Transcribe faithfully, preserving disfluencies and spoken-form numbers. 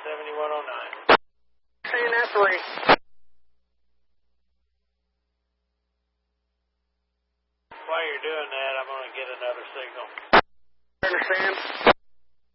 seventy-one oh nine. Saying that three. While you're doing that, I'm going to get another signal. Understand?